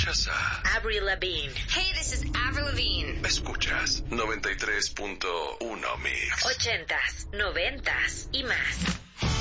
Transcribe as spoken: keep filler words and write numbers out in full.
Escuchas a Avril Lavigne. Hey, this is Avril Lavigne. Escuchas noventa y tres punto uno Mix. Ochentas, noventas y más.